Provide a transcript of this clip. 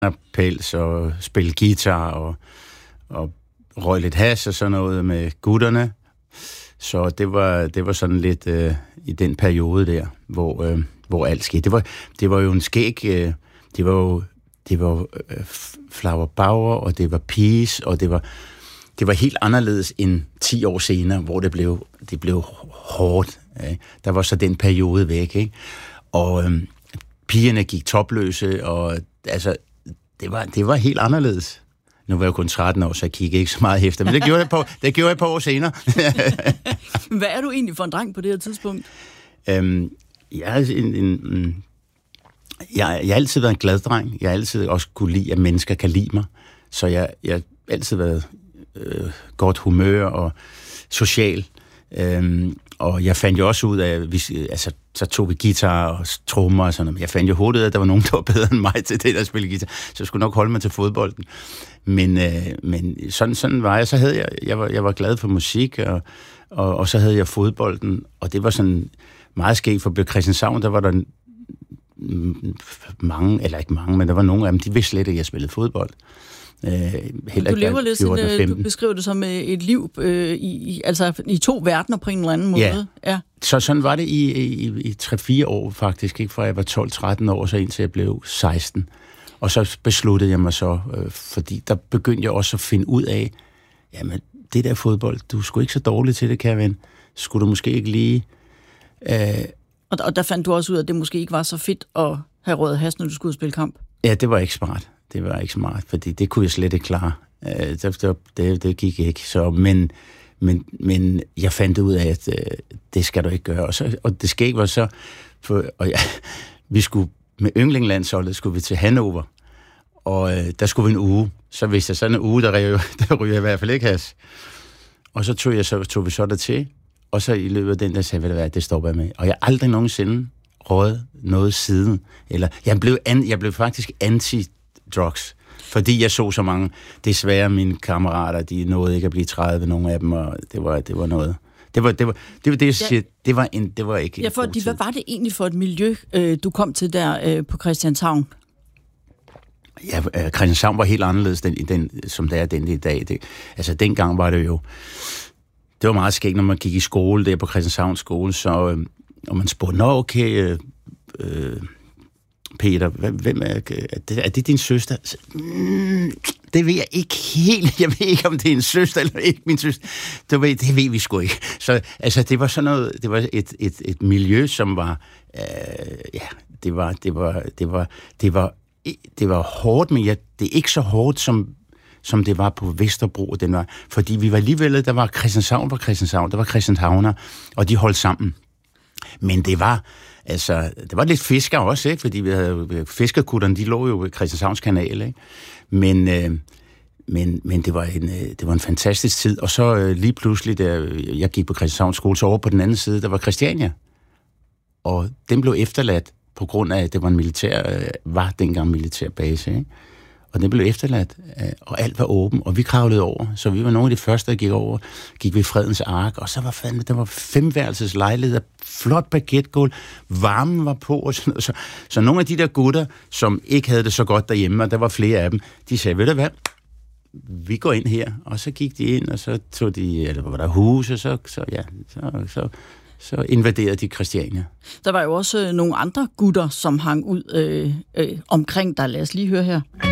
pels og spille guitar og røg lidt hash og sådan noget med gutterne. Så det var sådan lidt i den periode der, hvor alt skete. Det var jo en skæg... Det var Flower Power, og det var Peace, og det var helt anderledes end 10 år senere, hvor det blev hårdt. Ikke? Der var så den periode væk, ikke? Og pigerne gik topløse, og altså, det var helt anderledes. Nu var jeg jo kun 13 år, så jeg kiggede ikke så meget efter, men det gjorde jeg et par år senere. Hvad er du egentlig for en dreng på det her tidspunkt? Jeg har altid været en glad dreng. Jeg har altid også kunne lide, at mennesker kan lide mig. Så jeg har altid været godt humør og social. Og jeg fandt jo også ud af, så tog vi guitar og trommer og sådan noget. Jeg fandt jo hurtigt, at der var nogen, der var bedre end mig til det, der spille guitar. Så jeg skulle nok holde mig til fodbolden. Men sådan var jeg. Så havde jeg var glad for musik, og så havde jeg fodbolden. Og det var sådan meget skægt, for Christianshavn, der var der mange, eller ikke mange, men der var nogle af dem, de vidste slet ikke, at jeg spillede fodbold. Du lever lidt sådan, du beskriver det som et liv i to verdener på en eller anden måde. Ja. Så sådan var det i 3-4 år faktisk, ikke? Fra jeg var 12-13 år, så indtil jeg blev 16. Og så besluttede jeg mig så, fordi der begyndte jeg også at finde ud af, jamen, det der fodbold, du er sgu ikke så dårlig til det, kære ven. Skulle du måske ikke lige... Og der fandt du også ud af, at det måske ikke var så fedt at have røget has, når du skulle spille kamp? Ja, det var ikke smart. Det var ikke smart, fordi det kunne jeg slet ikke klare. Det gik ikke. Så, men jeg fandt ud af, at det skal du ikke gøre. Og det skete var så... vi skulle med yndlinglandsholdet skulle vi til Hannover, og der skulle vi en uge. Så hvis jeg sådan en uge, der ryger jeg i hvert fald ikke has. Og så tog vi så dertil, og så i løbet af den, der sagde jeg, det stopper jeg med. Og jeg har aldrig nogensinde røget noget siden. Eller jeg blev faktisk anti-drugs, fordi jeg så mange. Desværre mine kammerater, de nåede ikke at blive 30, nogle af dem, og det var noget. Det var det, jeg siger. Det var ikke. Ja, hvad var det egentlig for et miljø, du kom til der på Christianshavn? Ja, Christianshavn var helt anderledes, som det er den i dag. Dengang var det jo... Det var meget skægt, når man gik i skole der på Christianshavns skole, så, og man spurgte, okay, Peter, hvem er det din søster? Det ved jeg ikke helt. Jeg ved ikke, om det er en søster eller ikke min søster. Det ved vi sgu ikke. Så det var sådan noget, det var et miljø, som var, det var hårdt, men det er ikke så hårdt, som det var på Vesterbro. Fordi vi var alligevel, der var Christianshavn, der var Christianshavner, og de holdt sammen. Men det var lidt fisker også, ikke? Fordi vi havde fiskerkutterne, de lå jo ved Christianshavns kanal, ikke? Men det var en fantastisk tid. Og så lige pludselig, da jeg gik på Christianshavns skole, så over på den anden side, der var Christiania. Og den blev efterladt på grund af, at det var dengang militærbase, ikke? Og den blev efterladt, og alt var åben, og vi kravlede over. Så vi var nogle af de første, der gik over. Gik ved Fredens Ark, og så var der var 5-værelses lejligheder, flot parketgulv, varmen var på, og sådan noget. Så nogle af de der gutter, som ikke havde det så godt derhjemme, og der var flere af dem, de sagde, ved du hvad, vi går ind her. Og så gik de ind, og så tog de, eller var der hus, og så invaderede de Christiania. Der var jo også nogle andre gutter, som hang ud omkring dig. Lad os lige høre her.